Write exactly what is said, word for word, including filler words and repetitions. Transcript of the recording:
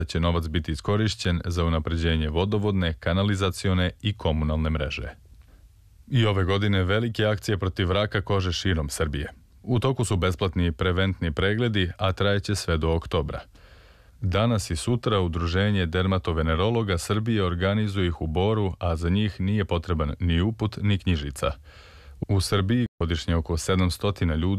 da će novac biti iskorišćen za unapređenje vodovodne, kanalizacione i komunalne mreže. I ove godine velike akcije protiv raka kože širom Srbije. U toku su besplatni preventni pregledi, a trajeće sve do oktobra. Danas i sutra Udruženje dermatovenerologa Srbije organizuje ih u Boru, a za njih nije potreban ni uput ni knjižica. U Srbiji godišnje oko sedamsto ljudi